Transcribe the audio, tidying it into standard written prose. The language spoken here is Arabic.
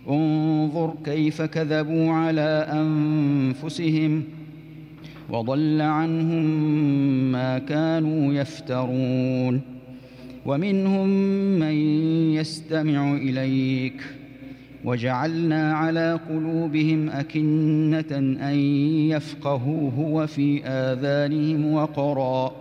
انظر كيف كذبوا على أنفسهم وضل عنهم ما كانوا يفترون. ومنهم من يستمع إليك وجعلنا على قلوبهم أكنة أن يفقهوه وفي آذانهم وقرا